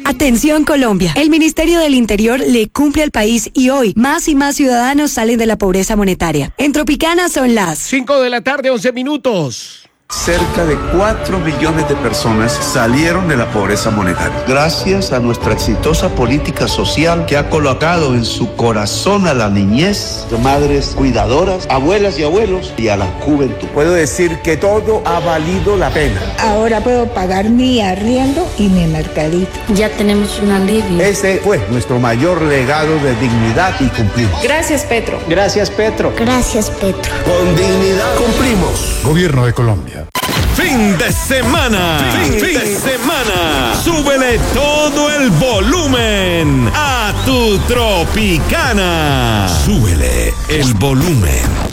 Atención Colombia, el Ministerio del Interior le cumple al país y hoy más y más ciudadanos salen de la pobreza monetaria. En Tropicana son las 5 de la tarde, 11 minutos. Cerca de 4 millones de personas salieron de la pobreza monetaria. Gracias a nuestra exitosa política social que ha colocado en su corazón a la niñez, de madres cuidadoras, abuelas y abuelos y a la juventud. Puedo decir que todo ha valido la pena. Ahora puedo pagar mi arriendo y mi mercadito. Ya tenemos un alivio. Ese fue nuestro mayor legado de dignidad y cumplimos. Gracias, Petro. Gracias, Petro. Gracias, Petro. Con dignidad cumplimos. Gobierno de Colombia. Fin de semana. Fin de semana. Súbele todo el volumen a tu Tropicana. Súbele el volumen.